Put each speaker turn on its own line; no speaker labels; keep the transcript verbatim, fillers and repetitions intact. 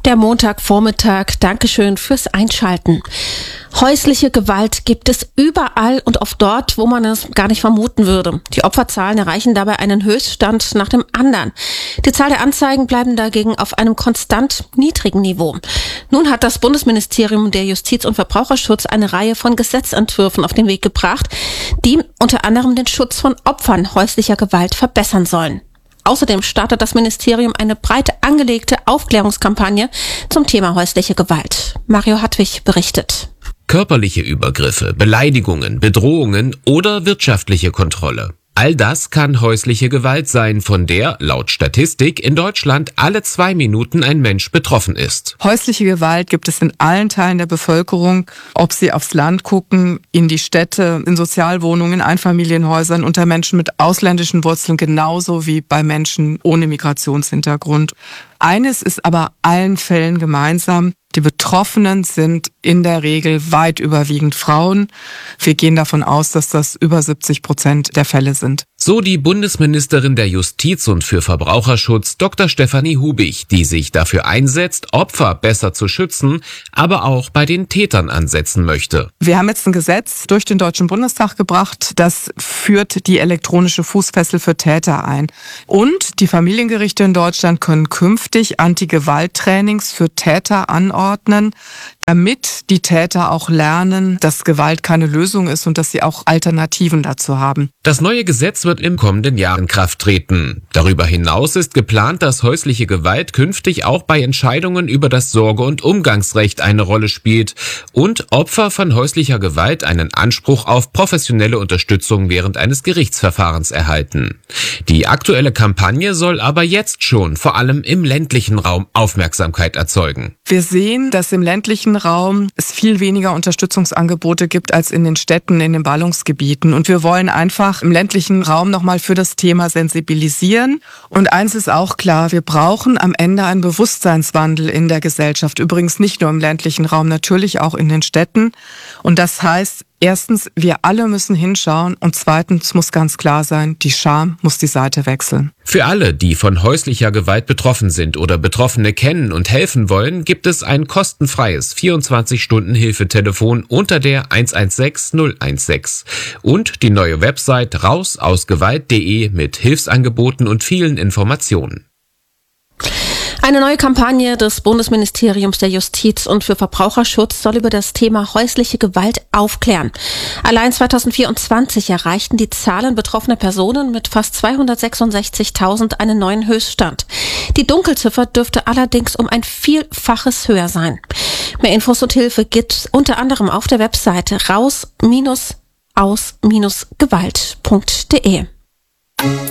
Der Montagvormittag. Dankeschön fürs Einschalten. Häusliche Gewalt gibt es überall und oft dort, wo man es gar nicht vermuten würde. Die Opferzahlen erreichen dabei einen Höchststand nach dem anderen. Die Zahl der Anzeigen bleiben dagegen auf einem konstant niedrigen Niveau. Nun hat das Bundesministerium der Justiz und Verbraucherschutz eine Reihe von Gesetzentwürfen auf den Weg gebracht, die unter anderem den Schutz von Opfern häuslicher Gewalt verbessern sollen. Außerdem startet das Ministerium eine breit angelegte Aufklärungskampagne zum Thema häusliche Gewalt. Mario Hartwig berichtet.
Körperliche Übergriffe, Beleidigungen, Bedrohungen oder wirtschaftliche Kontrolle. All das kann häusliche Gewalt sein, von der, laut Statistik, in Deutschland alle zwei Minuten ein Mensch betroffen ist.
Häusliche Gewalt gibt es in allen Teilen der Bevölkerung, ob sie aufs Land gucken, in die Städte, in Sozialwohnungen, in Einfamilienhäusern, unter Menschen mit ausländischen Wurzeln, genauso wie bei Menschen ohne Migrationshintergrund. Eines ist aber allen Fällen gemeinsam: Die Betroffenen sind in der Regel weit überwiegend Frauen. Wir gehen davon aus, dass das über siebzig Prozent der Fälle sind.
So die Bundesministerin der Justiz und für Verbraucherschutz, Doktor Stefanie Hubig, die sich dafür einsetzt, Opfer besser zu schützen, aber auch bei den Tätern ansetzen möchte.
Wir haben jetzt ein Gesetz durch den Deutschen Bundestag gebracht, das führt die elektronische Fußfessel für Täter ein. Und die Familiengerichte in Deutschland können künftig Anti-Gewalt-Trainings für Täter anordnen, damit die Täter auch lernen, dass Gewalt keine Lösung ist und dass sie auch Alternativen dazu haben.
Das neue Gesetz wird im kommenden Jahr in Kraft treten. Darüber hinaus ist geplant, dass häusliche Gewalt künftig auch bei Entscheidungen über das Sorge- und Umgangsrecht eine Rolle spielt und Opfer von häuslicher Gewalt einen Anspruch auf professionelle Unterstützung während eines Gerichtsverfahrens erhalten. Die aktuelle Kampagne soll aber jetzt schon vor allem im ländlichen Raum Aufmerksamkeit erzeugen.
Wir sehen, dass im ländlichen Raum es viel weniger Unterstützungsangebote gibt als in den Städten, in den Ballungsgebieten. Und wir wollen einfach im ländlichen Raum nochmal für das Thema sensibilisieren. Und eins ist auch klar: Wir brauchen am Ende einen Bewusstseinswandel in der Gesellschaft. Übrigens nicht nur im ländlichen Raum, natürlich auch in den Städten. Und das heißt, erstens, wir alle müssen hinschauen, und zweitens muss ganz klar sein, die Scham muss die Seite wechseln.
Für alle, die von häuslicher Gewalt betroffen sind oder Betroffene kennen und helfen wollen, gibt es ein kostenfreies vierundzwanzig-Stunden-Hilfetelefon unter der eins eins sechs null eins sechs und die neue Website rausausgewalt punkt de mit Hilfsangeboten und vielen Informationen.
Eine neue Kampagne des Bundesministeriums der Justiz und für Verbraucherschutz soll über das Thema häusliche Gewalt aufklären. Allein zweitausendvierundzwanzig erreichten die Zahlen betroffener Personen mit fast zweihundertsechsundsechzigtausend einen neuen Höchststand. Die Dunkelziffer dürfte allerdings um ein Vielfaches höher sein. Mehr Infos und Hilfe gibt's unter anderem auf der Webseite raus aus Gewalt punkt de.